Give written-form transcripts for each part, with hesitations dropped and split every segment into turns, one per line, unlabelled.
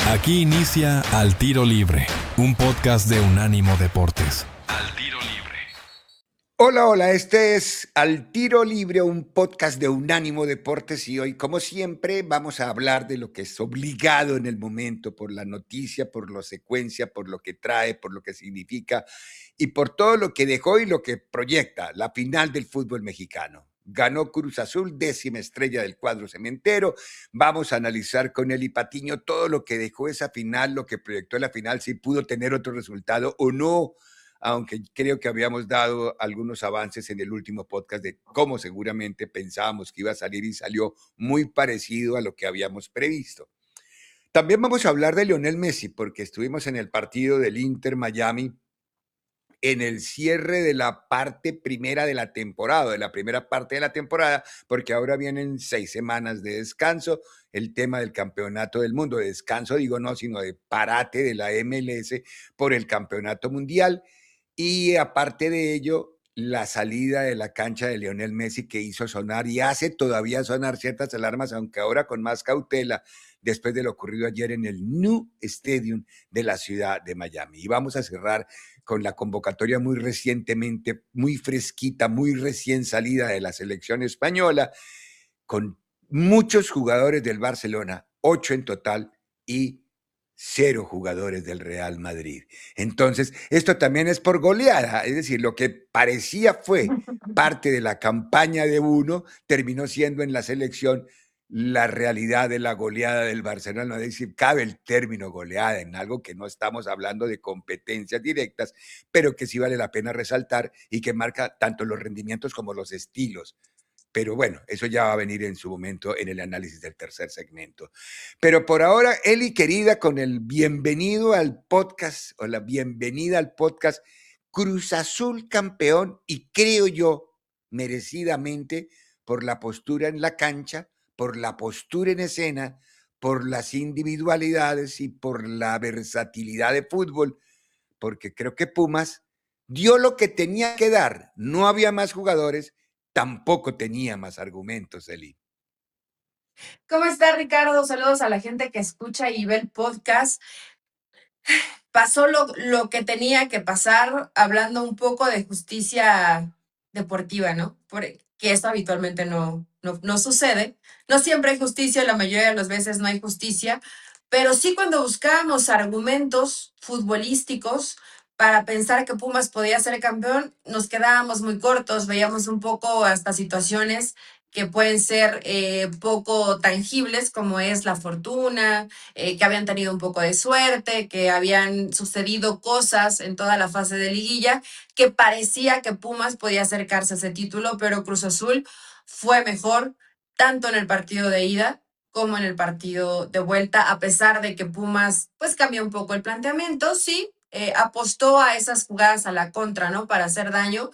Aquí inicia Al Tiro Libre, un podcast de Unánimo Deportes. Al Tiro Libre.
Hola, este es Al Tiro Libre, un podcast de Unánimo Deportes y hoy, como siempre, vamos a hablar de lo que es obligado en el momento, por la noticia, por la secuencia, por lo que trae, por lo que significa y por todo lo que dejó y lo que proyecta la final del fútbol mexicano. Ganó Cruz Azul, 10ª estrella del cuadro cementero. Vamos a analizar con Eli Patiño todo lo que dejó esa final, lo que proyectó la final, si pudo tener otro resultado o no, aunque creo que habíamos dado algunos avances en el último podcast de cómo seguramente pensábamos que iba a salir y salió muy parecido a lo que habíamos previsto. También vamos a hablar de Lionel Messi, porque estuvimos en el partido del Inter Miami en el cierre de la parte primera de la temporada, de la primera parte de la temporada, porque ahora vienen 6 semanas de descanso, el tema del campeonato del mundo, de descanso digo no, sino de parate de la MLS por el campeonato mundial. Y aparte de ello, la salida de la cancha de Lionel Messi que hizo sonar y hace todavía sonar ciertas alarmas, aunque ahora con más cautela, después de lo ocurrido ayer en el New Stadium de la ciudad de Miami. Y vamos a cerrar con la convocatoria muy recientemente, muy fresquita, muy recién salida de la selección española, con muchos jugadores del Barcelona, 8 en total, y 0 jugadores del Real Madrid. Entonces, esto también es por goleada, es decir, lo que parecía fue parte de la campaña de uno, terminó siendo en la selección la realidad de la goleada del Barcelona. Es decir, cabe el término goleada en algo que no estamos hablando de competencias directas, pero que sí vale la pena resaltar y que marca tanto los rendimientos como los estilos. Pero bueno, eso ya va a venir en su momento en el análisis del tercer segmento. Pero por ahora, Eli querida, con el bienvenido al podcast o la bienvenida al podcast Cruz Azul campeón, y creo yo merecidamente, por la postura en la cancha, por la postura en escena, por las individualidades y por la versatilidad de fútbol, porque creo que Pumas dio lo que tenía que dar. No había más jugadores, tampoco tenía más argumentos, Eli.
¿Cómo está, Ricardo? Saludos a la gente que escucha y ve el podcast. Pasó lo que tenía que pasar, hablando un poco de justicia deportiva, ¿no? Porque esto habitualmente no sucede. No siempre hay justicia, la mayoría de las veces no hay justicia, pero sí cuando buscábamos argumentos futbolísticos para pensar que Pumas podía ser campeón, nos quedábamos muy cortos, veíamos un poco hasta situaciones que pueden ser poco tangibles, como es la fortuna, que habían tenido un poco de suerte, que habían sucedido cosas en toda la fase de liguilla, que parecía que Pumas podía acercarse a ese título, pero Cruz Azul fue mejor tanto en el partido de ida como en el partido de vuelta, a pesar de que Pumas pues cambió un poco el planteamiento, sí, apostó a esas jugadas a la contra, ¿no? Para hacer daño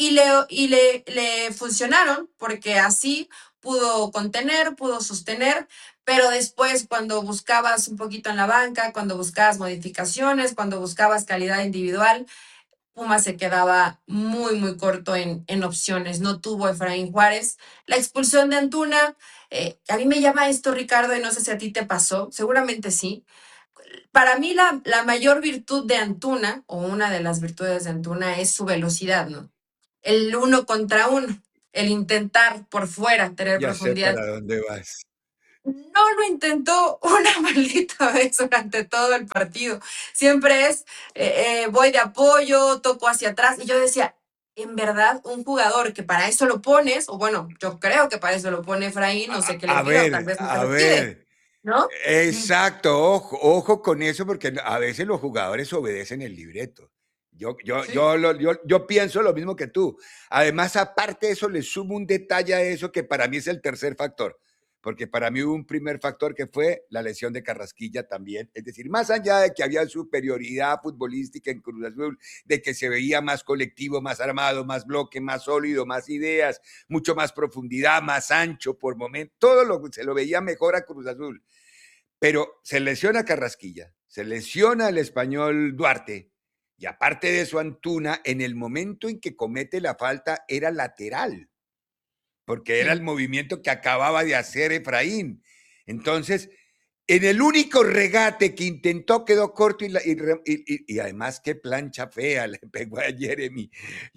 y le funcionaron porque así pudo contener, pudo sostener, pero después cuando buscabas un poquito en la banca, cuando buscabas modificaciones, cuando buscabas calidad individual, Pumas se quedaba muy corto en opciones. No tuvo Efraín Juárez. La expulsión de Antuna, a mí me llama esto, Ricardo, y no sé si a ti te pasó, seguramente sí. Para mí la mayor virtud de Antuna, o una de las virtudes de Antuna, es su velocidad, ¿no? El uno contra uno, el intentar por fuera tener
Ya sé
profundidad.
para dónde vas.
No lo intentó una maldita vez durante todo el partido. Siempre es, voy de apoyo, toco hacia atrás. Y yo decía, en verdad, un jugador que para eso lo pones, o bueno, yo creo que para eso lo pone Efraín, no sé qué le
A
pida, o tal
ver,
vez no se
a
lo pide,
ver.
¿no?
Exacto, ojo con eso, porque a veces los jugadores obedecen el libreto.
Sí.
Yo pienso lo mismo que tú. Además, aparte de eso, le sumo un detalle a eso que para mí es el tercer factor, porque para mí hubo un primer factor que fue la lesión de Carrasquilla también. Es decir, más allá de que había superioridad futbolística en Cruz Azul, de que se veía más colectivo, más armado, más bloque, más sólido, más ideas, mucho más profundidad, más ancho por momento, se lo veía mejor a Cruz Azul. Pero se lesiona Carrasquilla, se lesiona el español Duarte, y aparte de eso, Antuna, en el momento en que comete la falta, era lateral, porque era el
Sí.
movimiento que acababa de hacer Efraín. Entonces, En el único regate que intentó quedó corto y además qué plancha fea le pegó a Jeremy.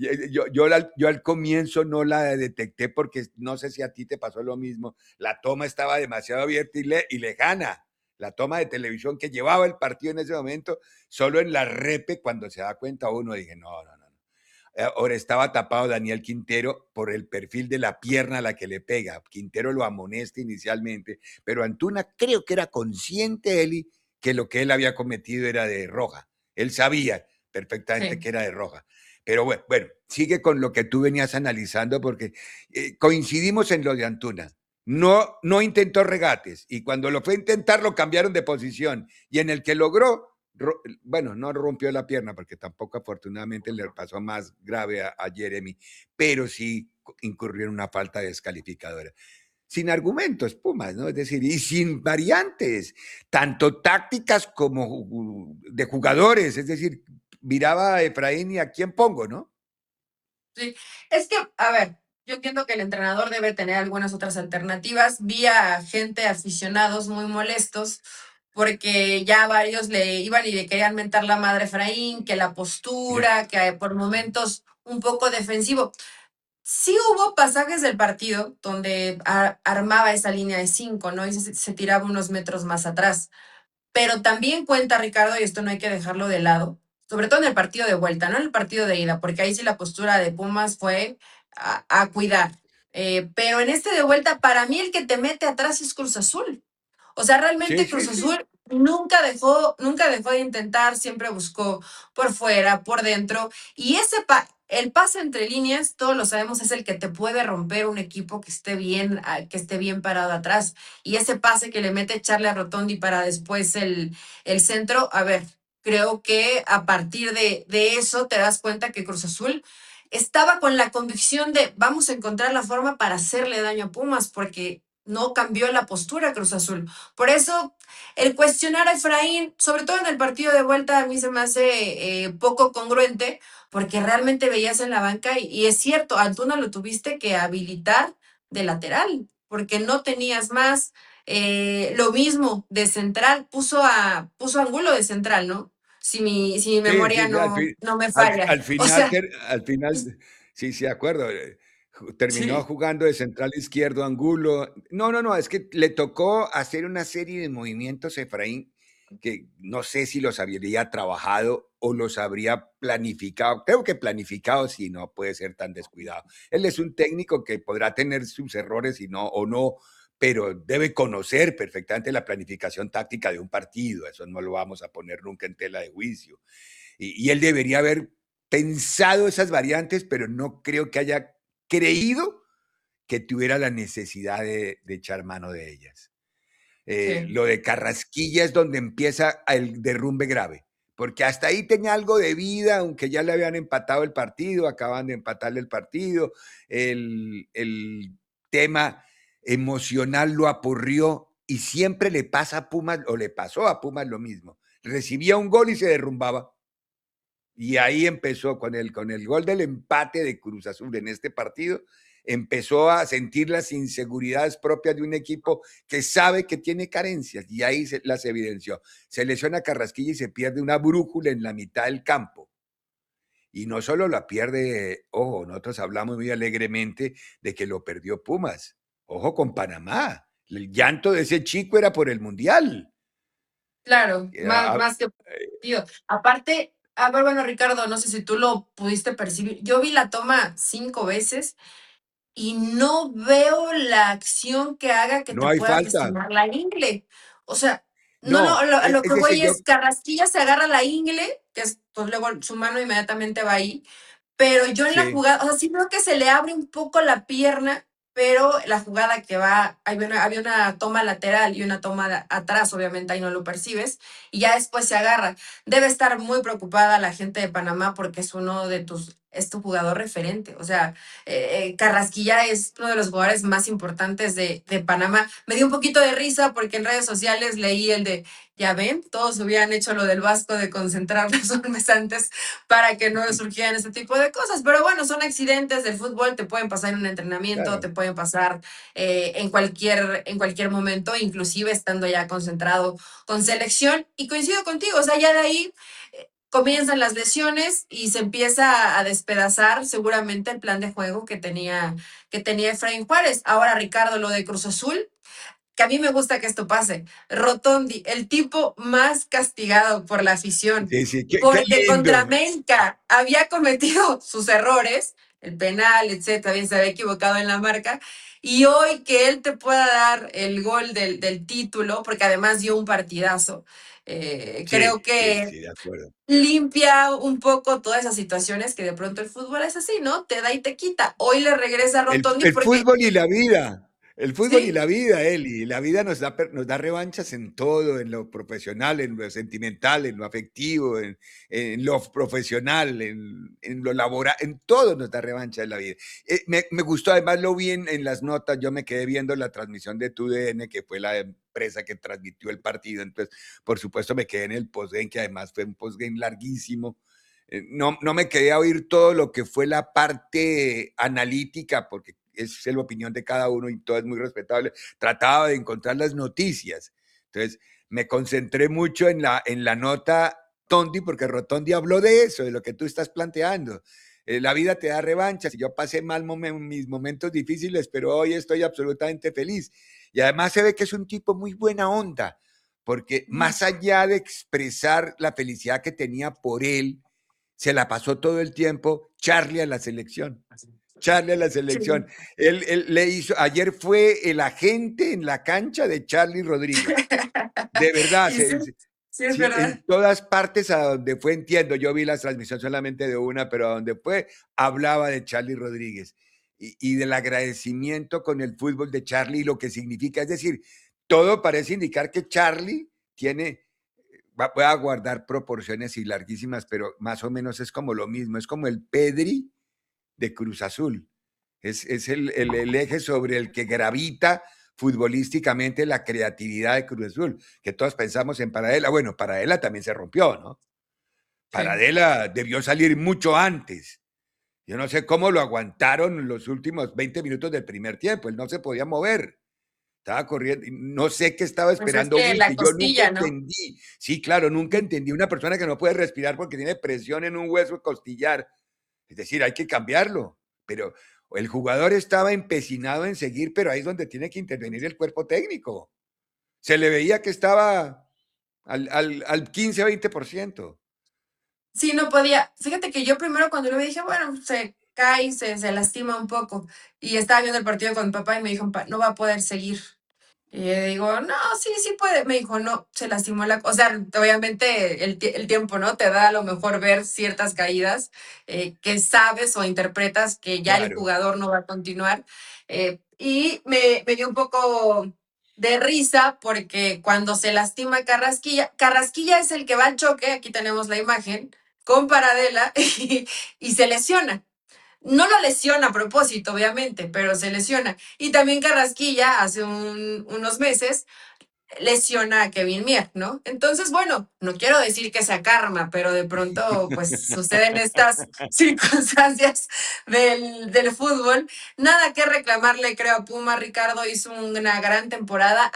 Yo al comienzo no la detecté porque no sé si a ti te pasó lo mismo. La toma estaba demasiado abierta y lejana. La toma de televisión que llevaba el partido en ese momento, solo en la repe, cuando se da cuenta uno, dije, no, no, no. Ahora estaba tapado Daniel Quintero por el perfil de la pierna a la que le pega. Quintero lo amonesta inicialmente, pero Antuna creo que era consciente, Eli, que lo que él había cometido era de roja. Él sabía perfectamente
Sí.
que era de roja. Pero bueno, sigue con lo que tú venías analizando porque coincidimos en lo de Antuna. No intentó regates y cuando lo fue a intentar lo cambiaron de posición y en el que logró bueno, no rompió la pierna porque tampoco afortunadamente le pasó más grave a Jeremy, pero sí incurrió en una falta descalificadora. Sin argumentos, Pumas, ¿no? Es decir, y sin variantes, tanto tácticas como de jugadores, es decir, miraba a Efraín y a quién pongo, ¿no?
Sí, es que, a ver, yo entiendo que el entrenador debe tener algunas otras alternativas. Vi a gente, aficionados muy molestos, porque ya varios le iban y le querían mentar la madre a Efraín, que la postura, que por momentos un poco defensivo. Sí hubo pasajes del partido donde armaba esa línea de 5, ¿no? Y se tiraba unos metros más atrás. Pero también cuenta, Ricardo, y esto no hay que dejarlo de lado, sobre todo en el partido de vuelta, no en el partido de ida, porque ahí sí la postura de Pumas fue a cuidar. Pero en este de vuelta, para mí el que te mete atrás es Cruz Azul. O sea,
Sí,
realmente
sí,
Cruz
sí.
Azul nunca dejó de intentar, siempre buscó por fuera, por dentro. Y el pase entre líneas, todos lo sabemos, es el que te puede romper un equipo que esté bien parado atrás. Y ese pase que le mete Charlie a Rotondi para después el centro, a ver, creo que a partir de eso te das cuenta que Cruz Azul estaba con la convicción de vamos a encontrar la forma para hacerle daño a Pumas, porque no cambió la postura Cruz Azul. Por eso, el cuestionar a Efraín, sobre todo en el partido de vuelta, a mí se me hace poco congruente, porque realmente veías en la banca, y es cierto, a Antuna lo tuviste que habilitar de lateral, porque no tenías más. Lo mismo de central, puso a Angulo de central, ¿no? Si mi
Sí,
memoria
sí,
no me falla. O sea,
al final, sí, sí, de acuerdo. Terminó
sí,
jugando de central izquierdo Angulo. No, no, no, es que le tocó hacer una serie de movimientos Efraín que no sé si los habría trabajado o los habría planificado. Creo que planificado sí, no puede ser tan descuidado. Él es un técnico que podrá tener sus errores y no, o no, pero debe conocer perfectamente la planificación táctica de un partido. Eso no lo vamos a poner nunca en tela de juicio. Y él debería haber pensado esas variantes, pero no creo que haya creído que tuviera la necesidad de echar mano de ellas.
sí.
Lo de Carrasquilla es donde empieza el derrumbe grave, porque hasta ahí tenía algo de vida, aunque ya le habían empatado el partido, acaban de empatarle el partido, el tema emocional lo apurrió y siempre le pasa a Pumas, o le pasó a Pumas lo mismo. Recibía un gol y se derrumbaba. Y ahí empezó con el gol del empate de Cruz Azul en este partido, empezó a sentir las inseguridades propias de un equipo que sabe que tiene carencias y ahí las evidenció. Se lesiona Carrasquilla y se pierde una brújula en la mitad del campo. Y no solo la pierde, ojo, nosotros hablamos muy alegremente de que lo perdió Pumas. Ojo con Panamá. El llanto de ese chico era por el Mundial.
Claro, más,
Ah,
más que partido. Aparte, a ver, bueno, Ricardo, no sé si tú lo pudiste percibir. Yo vi la toma 5 veces y no veo la acción que haga que
no
te
hay
puedas
falta.
lastimar la ingle. O sea, no, no,
No,
lo que
es decir,
voy
yo,
es Carrasquilla se agarra la ingle, que es, pues luego su mano inmediatamente va ahí, pero yo en la
sí.
jugada, o sea, sí veo que se le abre un poco la pierna, pero la jugada que va, había una toma lateral y una toma atrás, obviamente ahí no lo percibes, y ya después se agarra. Debe estar muy preocupada la gente de Panamá porque es uno de tus es tu jugador referente. O sea, Carrasquilla es uno de los jugadores más importantes de Panamá. Me dio un poquito de risa porque en redes sociales leí el de, ya ven, todos hubieran hecho lo del Vasco de concentrarlos un mes antes para que no surgieran este tipo de cosas. Pero bueno, son accidentes del fútbol, te pueden pasar en un entrenamiento, te
Claro.
pueden pasar en cualquier momento, inclusive estando ya concentrado con selección. Y coincido contigo, o sea, ya de ahí comienzan las lesiones y se empieza a despedazar seguramente el plan de juego que tenía Efraín Juárez. Ahora, Ricardo, lo de Cruz Azul, que a mí me gusta que esto pase. Rotondi, el tipo más castigado por la afición,
Sí, sí, qué
porque contra
lindo.
América había cometido sus errores, el penal, etcétera, bien se había equivocado en la marca, y hoy que él te pueda dar el gol del título, porque además dio un partidazo,
Sí,
creo
sí,
que
sí, de acuerdo.
limpia un poco todas esas situaciones que de pronto el fútbol es así, ¿no? Te da y te quita. Hoy le regresa a Rotondi
El
porque,
fútbol y la vida. El fútbol y
sí,
la vida, Eli. La vida nos da revanchas en todo, en lo profesional, en lo sentimental, en lo afectivo, en lo profesional, en lo laboral, en todo nos da revancha en la vida. Me gustó, además lo vi en las notas, yo me quedé viendo la transmisión de TUDN, que fue la empresa que transmitió el partido, entonces por supuesto me quedé en el postgame, que además fue un postgame larguísimo. No me quedé a oír todo lo que fue la parte analítica, porque es la opinión de cada uno y todo es muy respetable. Trataba de encontrar las noticias. Entonces, me concentré mucho en la nota Tondi, porque Rotondi habló de eso, de lo que tú estás planteando. La vida te da revanchas y yo pasé mal mis momentos difíciles, pero hoy estoy absolutamente feliz. Y además se ve que es un tipo muy buena onda, porque más allá de expresar la felicidad que tenía por él, se la pasó todo el tiempo Charlie a la selección. Charlie a la selección.
sí.
Él le hizo, ayer fue el agente en la cancha de Charlie Rodríguez. De verdad,
Y sí, sí es
sí, en
verdad.
todas partes a donde fue, entiendo, yo vi la transmisión solamente de una, pero a donde fue, hablaba de Charlie Rodríguez y del agradecimiento con el fútbol de Charlie y lo que significa. Es decir, todo parece indicar que Charlie tiene, voy a guardar proporciones y larguísimas, pero más o menos es como lo mismo, es como el Pedri de Cruz Azul. Es el eje sobre el que gravita futbolísticamente la creatividad de Cruz Azul, que todos pensamos en Paradela. Bueno, Paradela también se rompió, ¿no?
Sí.
Paradela debió salir mucho antes. Yo no sé cómo lo aguantaron los últimos 20 minutos del primer tiempo. Él no se podía mover. Estaba corriendo. No sé qué estaba
Pues es
esperando
que la
Wiki. Yo nunca
costilla, ¿no?
entendí. Sí, claro, nunca entendí una persona que no puede respirar porque tiene presión en un hueso costillar. Es decir, hay que cambiarlo. Pero el jugador estaba empecinado en seguir, pero ahí es donde tiene que intervenir el cuerpo técnico. Se le veía que estaba al 15-20%.
Sí, no podía. Fíjate que yo primero cuando lo vi dije, bueno, se cae, se lastima un poco. Y estaba viendo el partido con mi papá y me dijo, no va a poder seguir. Y yo digo, no, sí, sí puede. Me dijo, no, se lastimó la. O sea, obviamente el tiempo, ¿no? Te da a lo mejor ver ciertas caídas que sabes o interpretas que ya el
Claro.
jugador no va a continuar. Y me dio un poco de risa porque cuando se lastima Carrasquilla, Carrasquilla es el que va al choque, aquí tenemos la imagen, con Paradela y se lesiona. No lo lesiona a propósito, obviamente, pero se lesiona. Y también Carrasquilla hace unos meses lesiona a Kevin Mier, ¿no? Entonces, bueno, no quiero decir que sea karma, pero de pronto, pues suceden estas circunstancias del fútbol. Nada que reclamarle, creo, a Puma. Ricardo hizo una gran temporada.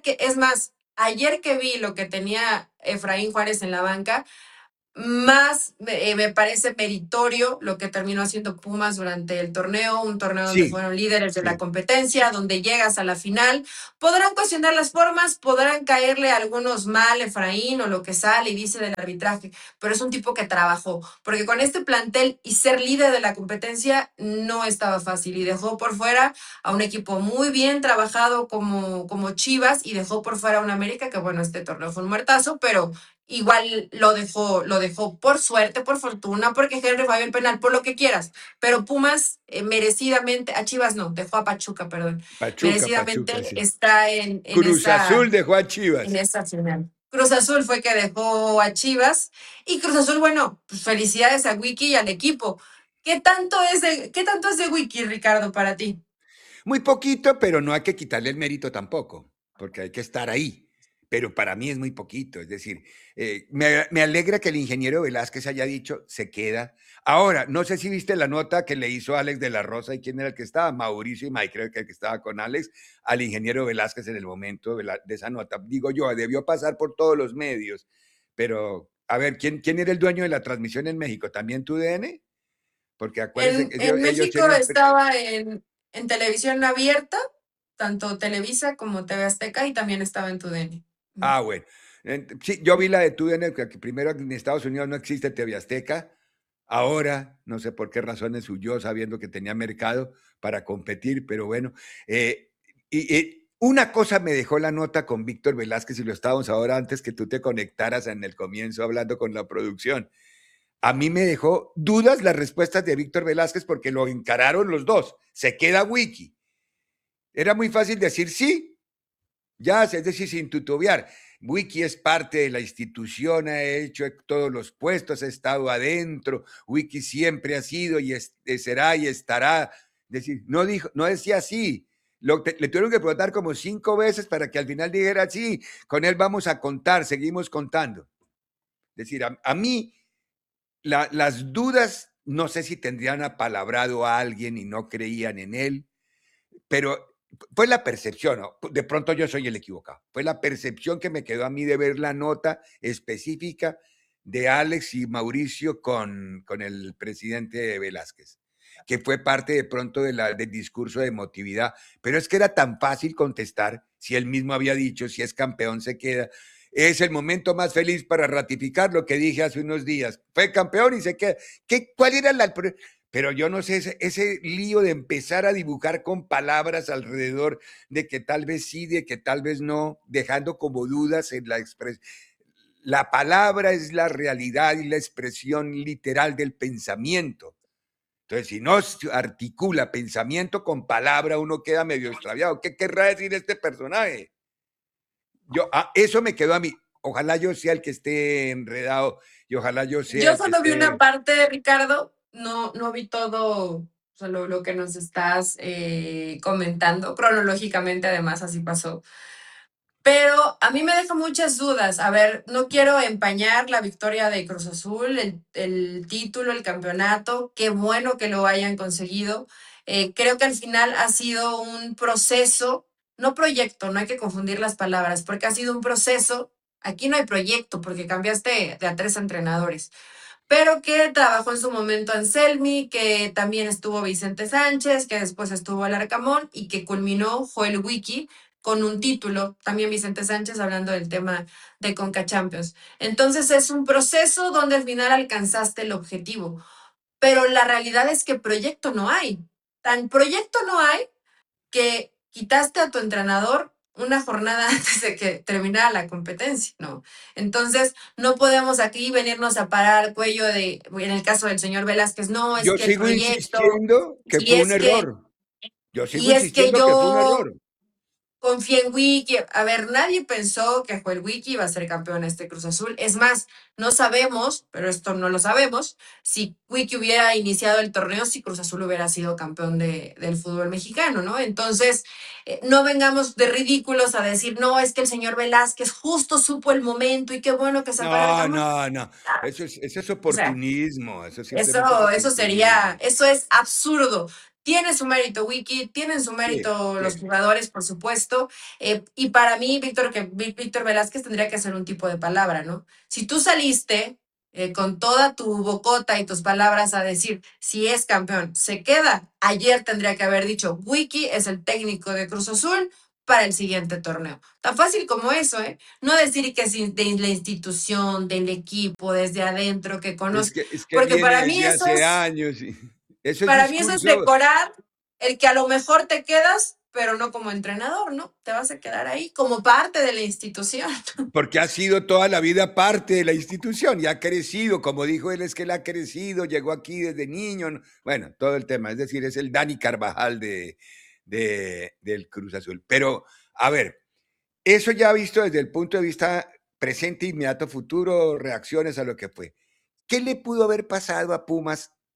Ayer que vi lo que tenía Efraín Juárez en la banca, más me parece meritorio lo que terminó haciendo Pumas durante el torneo, un torneo donde
Sí,
fueron líderes de la
sí.
competencia, donde llegas a la final. Podrán cuestionar las formas, podrán caerle a algunos mal, Efraín, o lo que sale y dice del arbitraje, pero es un tipo que trabajó, porque con este plantel y ser líder de la competencia no estaba fácil y dejó por fuera a un equipo muy bien trabajado como Chivas y dejó por fuera a un América que, bueno, este torneo fue un muertazo, pero igual lo dejó por suerte, por fortuna, porque Henry falló el penal, por lo que quieras. Pero Pumas, merecidamente, a Chivas no, dejó a Pachuca, perdón.
Pachuca,
Merecidamente
sí.
está en
Cruz
esa,
Azul dejó a
en
Chivas.
esa final. Cruz Azul fue que dejó a Chivas. Y Cruz Azul, bueno, pues felicidades a Wiki y al equipo. ¿Qué tanto es de Wiki, Ricardo, para ti?
Muy poquito, pero no hay que quitarle el mérito tampoco, porque hay que estar ahí. Pero para mí es muy poquito. Es decir, me alegra que el ingeniero Velázquez haya dicho, se queda. Ahora, no sé si viste la nota que le hizo Alex de la Rosa y quién era el que estaba, Mauricio y Mike, creo que el que estaba con Alex, al ingeniero Velázquez en el momento de esa nota. Digo yo, debió pasar por todos los medios, pero a ver, ¿quién era el dueño de la transmisión en México? ¿También TUDN? Porque acuérdense
En,
que
en
ellos
México
tienen.
estaba en televisión abierta, tanto Televisa como TV Azteca, y también estaba en TUDN.
Ah, bueno. Sí, yo vi la de TUDN, que primero en Estados Unidos no existe TV Azteca. Ahora, no sé por qué razones huyó sabiendo que tenía mercado para competir, pero bueno. Una cosa me dejó la nota con Víctor Velázquez y lo estábamos ahora antes que tú te conectaras en el comienzo hablando con la producción. A mí me dejó dudas las respuestas de Víctor Velázquez porque lo encararon los dos. Se queda Wiki. Era muy fácil decir sí, ya, es decir, sin tutorear. Wiki es parte de la institución, ha hecho todos los puestos, ha estado adentro. Wiki siempre ha sido y será y estará. Es decir, no decía así. Le tuvieron que preguntar como 5 veces para que al final dijera sí, con él vamos a contar, seguimos contando. Es decir, a mí las dudas, no sé si tendrían apalabrado a alguien y no creían en él, pero fue la percepción, ¿no? De pronto yo soy el equivocado. Fue la percepción que me quedó a mí de ver la nota específica de Alex y Mauricio con el presidente Velázquez, que fue parte de pronto del discurso de emotividad. Pero es que era tan fácil contestar si él mismo había dicho, si es campeón se queda. Es el momento más feliz para ratificar lo que dije hace unos días. Fue campeón y se queda. ¿Cuál era la... Pero yo no sé, ese lío de empezar a dibujar con palabras alrededor de que tal vez sí, de que tal vez no, dejando como dudas en la expresión. La palabra es la realidad y la expresión literal del pensamiento. Entonces, si no articula pensamiento con palabra, uno queda medio extraviado. ¿Qué querrá decir este personaje? Eso me quedó a mí. Ojalá yo sea el que esté enredado y ojalá yo sea
Yo
el que
solo vi una
esté.
parte, Ricardo, no vi todo, solo lo que nos estás comentando. Cronológicamente, además, así pasó. Pero a mí me deja muchas dudas. A ver, no quiero empañar la victoria de Cruz Azul, el título, el campeonato. Qué bueno que lo hayan conseguido. Creo que al final ha sido un proceso, no proyecto, no hay que confundir las palabras, porque ha sido un proceso. Aquí no hay proyecto, porque cambiaste de a 3 entrenadores, pero que trabajó en su momento Anselmi, que también estuvo Vicente Sánchez, que después estuvo Alarcamón y que culminó Joel Wiki con un título, también Vicente Sánchez hablando del tema de Conca Champions. Entonces es un proceso donde al final alcanzaste el objetivo, pero la realidad es que proyecto no hay. Tan proyecto no hay que quitaste a tu entrenador una jornada antes de que terminara la competencia, ¿no? Entonces, no podemos aquí venirnos a parar al cuello de, en el caso del señor Velázquez, no, es
Yo
que el
sigo
proyecto,
insistiendo que
y
fue un
es que,
error. Yo sigo
y es que
insistiendo que fue un
yo
error.
confié en Wiki. A ver, nadie pensó que Joel Wiki iba a ser campeón de este Cruz Azul. Es más, no sabemos, pero esto no lo sabemos, si Wiki hubiera iniciado el torneo, si Cruz Azul hubiera sido campeón del fútbol mexicano, ¿no? Entonces, no vengamos de ridículos a decir, no, es que el señor Velázquez justo supo el momento y qué bueno que sacó a
No,
Larcamón.
no, no. Eso es
O sea,
oportunismo. Eso simplemente es
eso sería,
oportunismo.
eso es absurdo. Tiene su mérito Wiki, tienen su
Sí,
mérito los
sí.
jugadores, por supuesto. Y para mí, Víctor Velázquez tendría que hacer un tipo de palabra, ¿no? Si tú saliste con toda tu bocota y tus palabras a decir si es campeón, se queda. Ayer tendría que haber dicho, Wiki es el técnico de Cruz Azul para el siguiente torneo. Tan fácil como eso, ¿eh? No decir que es de la institución, del equipo, desde adentro, que
Es
conozco,
que, es que
porque
viene desde hace años. Eso es
para mí eso es
discurso.
decorar el que a lo mejor te quedas, pero no como entrenador, ¿no? Te vas a quedar ahí como parte de la institución.
Porque ha sido toda la vida parte de la institución y ha crecido, como dijo él, es que él ha crecido, llegó aquí desde niño, ¿no? Bueno, todo el tema, es decir, es el Dani Carvajal del Cruz Azul. Pero, a ver, eso ya visto desde el punto de vista presente, inmediato, futuro, reacciones a lo que fue. ¿Qué le pudo haber pasado a Pumas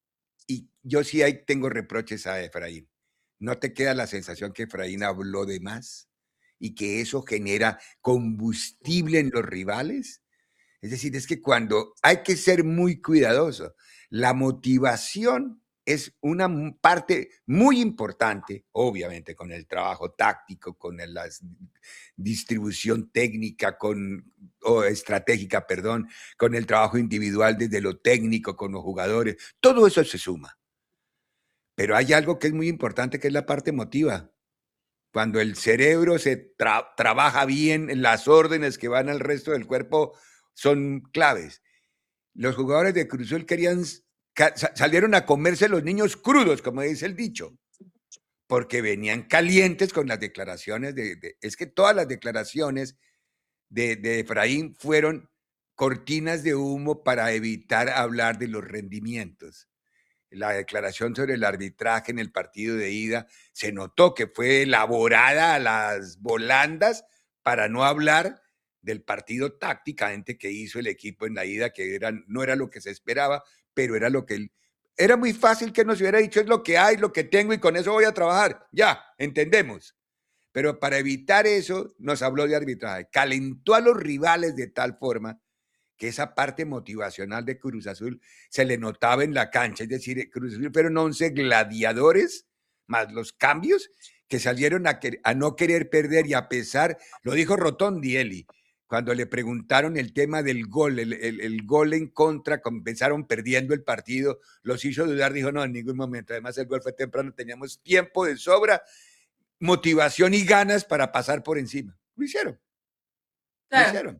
Y yo sí ahí tengo reproches a Efraín. ¿No te queda la sensación que Efraín habló de más y que eso genera combustible en los rivales? Es decir, es que cuando hay que ser muy cuidadoso, la motivación es una parte muy importante, obviamente con el trabajo táctico, con la distribución técnica, o estratégica, perdón, con el trabajo individual desde lo técnico, con los jugadores, todo eso se suma. Pero hay algo que es muy importante, que es la parte emotiva. Cuando el cerebro se trabaja bien, las órdenes que van al resto del cuerpo son claves. Los jugadores de Cruz Azul salieron a comerse los niños crudos, como dice el dicho, porque venían calientes con las declaraciones es que todas las declaraciones de Efraín fueron cortinas de humo para evitar hablar de los rendimientos. La declaración sobre el arbitraje en el partido de ida se notó que fue elaborada a las volandas para no hablar del partido tácticamente que hizo el equipo en la ida, que no era lo que se esperaba, pero era lo que era muy fácil que nos hubiera dicho: es lo que hay, lo que tengo y con eso voy a trabajar. Ya, entendemos. Pero para evitar eso nos habló de arbitraje, calentó a los rivales de tal forma que esa parte motivacional de Cruz Azul se le notaba en la cancha. Es decir, Cruz Azul fueron 11 gladiadores, más los cambios, que salieron a no querer perder, y a pesar, lo dijo Rotondi, Eli, cuando le preguntaron el tema del gol, el gol en contra, comenzaron perdiendo el partido, los hizo dudar, dijo: no, en ningún momento, además el gol fue temprano, teníamos tiempo de sobra, motivación y ganas para pasar por encima. Lo hicieron. Lo hicieron.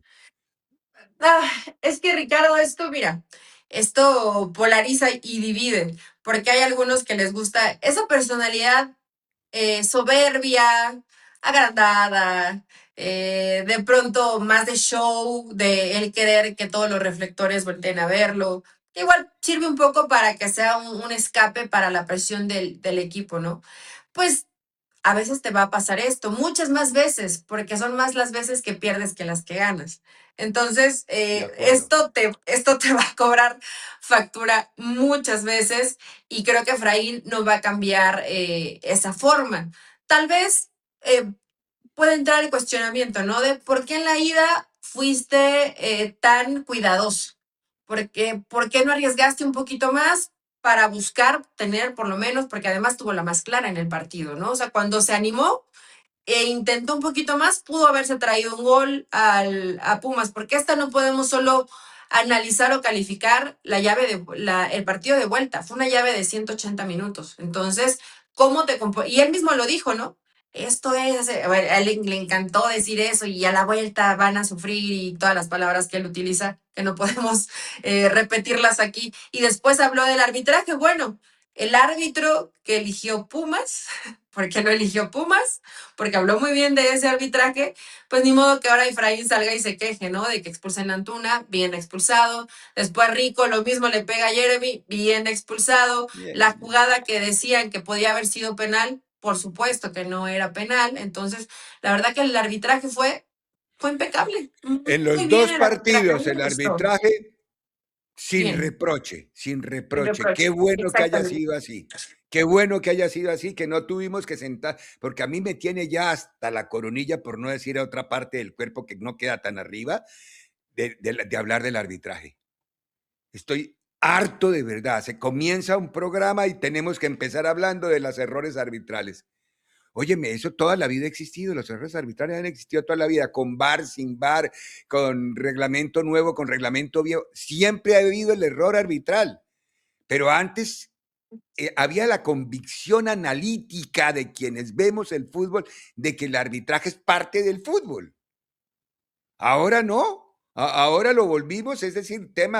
Es que, Ricardo, esto polariza y divide, porque hay algunos que les gusta esa personalidad soberbia, agrandada, de pronto más de show, de él querer que todos los reflectores volteen a verlo. Igual sirve un poco para que sea un escape para la presión del equipo, ¿no? Pues a veces te va a pasar esto, muchas más veces, porque son más las veces que pierdes que las que ganas. Entonces, esto te va a cobrar factura muchas veces, y creo que Efraín no va a cambiar esa forma. Tal vez puede entrar el cuestionamiento, ¿no? De por qué en la ida fuiste tan cuidadoso. ¿Por qué no arriesgaste un poquito más para buscar tener por lo menos, porque además tuvo la más clara en el partido, ¿no? O sea, cuando se animó e intentó un poquito más, pudo haberse traído un gol a Pumas, porque esta no podemos solo analizar o calificar el partido de vuelta, fue una llave de 180 minutos. Entonces, y él mismo lo dijo, ¿no? Esto es, a él le encantó decir eso, y a la vuelta van a sufrir, y todas las palabras que él utiliza, que no podemos repetirlas aquí. Y después habló del arbitraje. Bueno, el árbitro que eligió Pumas, porque lo eligió Pumas, porque habló muy bien de ese arbitraje, pues ni modo que ahora Efraín salga y se queje, ¿no? De que expulsen a Antuna, bien expulsado. Después Rico, lo mismo le pega a Jeremy, bien expulsado. Bien. La jugada que decían que podía haber sido penal, por supuesto que no era penal. Entonces, la verdad que el arbitraje fue impecable.
En los dos partidos, el arbitraje sin reproche. Qué bueno que haya sido así. Qué bueno que haya sido así, que no tuvimos que sentar, porque a mí me tiene ya hasta la coronilla, por no decir a otra parte del cuerpo que no queda tan arriba, de hablar del arbitraje. Estoy harto, de verdad. Se comienza un programa y tenemos que empezar hablando de los errores arbitrales. Óyeme, eso toda la vida ha existido, los errores arbitrales han existido toda la vida, con VAR, sin VAR, con reglamento nuevo, con reglamento viejo. Siempre ha habido el error arbitral, pero antes había la convicción analítica de quienes vemos el fútbol de que el arbitraje es parte del fútbol. Ahora no, ahora lo volvimos, es decir, tema